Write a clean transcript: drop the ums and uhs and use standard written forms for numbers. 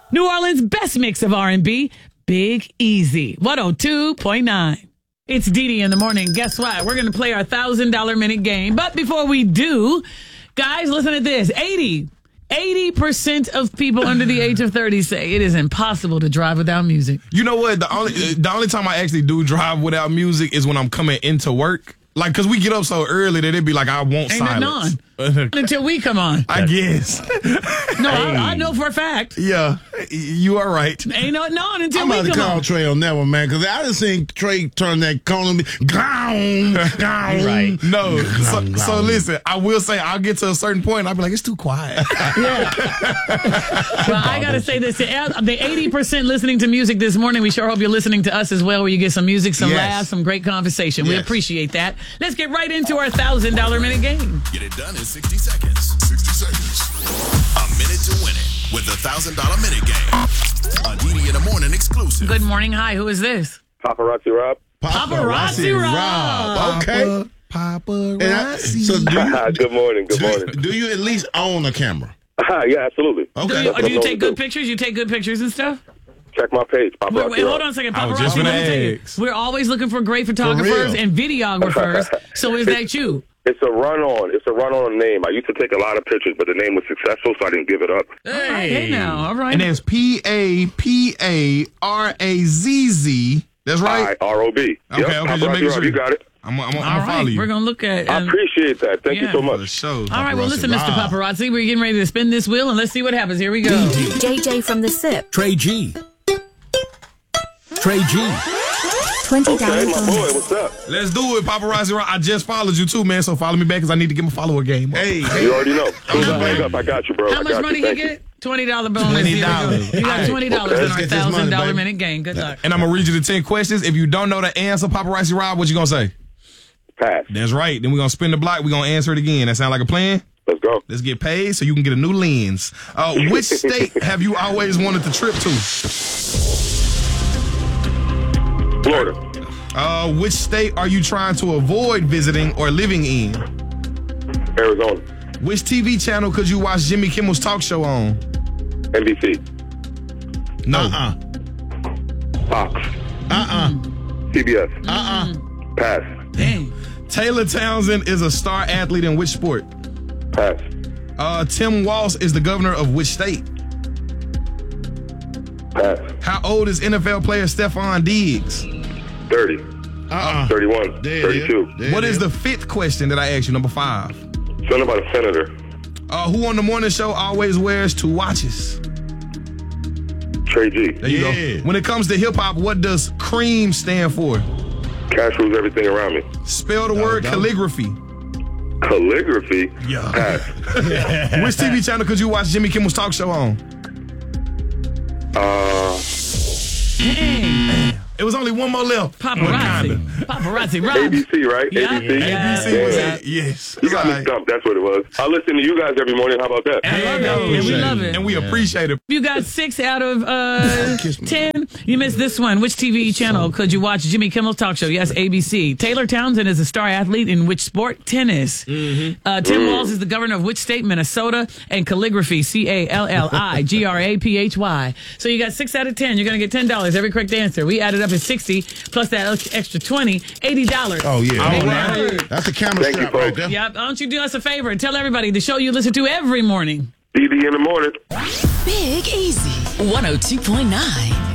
New Orleans' best mix of R&B, Big Easy, 102.9. It's Dee in the morning. Guess what? We're going to play our $1,000 minute game. But before we do, guys, listen to this. 80% of people under the age of 30 say it is impossible to drive without music. You know what? The only time I actually do drive without music is when I'm coming into work. Like, because we get up so early that it'd be like, I want silence. Until we come on. I guess. No, I know for a fact. Yeah, you are right. Ain't no until I'm we come about to call on. Trey on that one, man, because I just seen Trey turn that corner and be, gone. Right. No. So listen, I will say I'll get to a certain point and I'll be like, it's too quiet. Yeah. Well, I got to say this. The 80% listening to music this morning, we sure hope you're listening to us as well, where you get some music, some laughs, some great conversation. We appreciate that. Let's get right into our $1,000 minute game. Get it done in 60 seconds. 60 seconds. A minute to win it with the $1,000 minute game. A Dee in the morning exclusive. Good morning. Hi, who is this? Paparazzi Rob. Paparazzi Rob. Okay. Paparazzi. Good morning. Good morning. Do you at least own a camera? Yeah, absolutely. Okay. Do you take good pictures? You take good pictures and stuff? Check my page. Paparazzi Wait, hold Rob. on a second. I was just Paparazzi, gonna let me tell you, ask. we're always looking for great photographers real. and videographers. So is that you? It's a run-on. It's a run-on name. I used to take a lot of pictures, but the name was successful, so I didn't give it up. Hey now, all right. And there's Paparazz. That's right. I-R-O-B. Okay, Yep, just Paparazzi making Rob, sure. you got it. I'm All gonna right, follow you. we're gonna look at. I appreciate that. Thank you so For the much. show. All right, well, listen, Paparazzi Mr. Rob. Paparazzi, we're getting ready to spin this wheel, and let's see what happens. Here we go. JJ from the SIP. Trey G. Trey G. $20 Okay, my bonus. boy, what's up? Let's do it, Paparazzi Rob. I just followed you too, man. So follow me back because I need to get my follower game up. Hey, You already know. As soon as I hang up, I got you, bro. How I much got money you. he Thank you. get? $20 bonus. Here we go. $20. You got $20 in our Let's get this money, $1,000 baby. minute game. Good luck. And I'm gonna read you the 10 questions. If you don't know the answer, Paparazzi Rob, what you gonna say? Pass. That's right. Then we're gonna spin the block. We're gonna answer it again. That sound like a plan? Let's go. Let's get paid so you can get a new lens. Which state have you always wanted to trip to? Florida. Which state are you trying to avoid visiting or living in? Arizona. Which TV channel could you watch Jimmy Kimmel's talk show on? NBC. No. Fox. CBS. Pass. Dang. Taylor Townsend is a star athlete in which sport? Pass. Tim Walsh is the governor of which state? Pass. How old is NFL player Stephon Diggs? 30. 31. There it 32. is. What is the 5th question that I asked you, number 5? Something about a senator. Who on the morning show always wears 2 watches? Trey G. There you Yeah. go. When it comes to hip-hop, what does CREAM stand for? Cash rules everything around me. Spell the word calligraphy. Calligraphy. Yeah. Pass. Which TV channel could you watch Jimmy Kimmel's talk show on? Dang. It was only one more left. Paparazzi. Paparazzi Rob. ABC, right? Yeah. ABC. Yeah. ABC was Yeah. it? Yes. You got me Alright. stumped. That's what it was. I listen to you guys every morning. How about that? I love it. And we love it. And we appreciate it. You got 6 out of 10. You missed this one. Which TV channel could you watch Jimmy Kimmel's talk show? Yes, ABC. Taylor Townsend is a star athlete in which sport? Tennis. Tim Walz is the governor of which state? Minnesota. And calligraphy, CALLIGRAPHY. So you got 6 out of 10. You're going to get $10. Every correct answer. We added up at 60 plus that extra 20, $80. Oh, yeah. All right. That's a camera Thank you, strap right folks. there. Yep. Why don't you do us a favor and tell everybody the show you listen to every morning? DB in the morning. Big Easy. 102.9.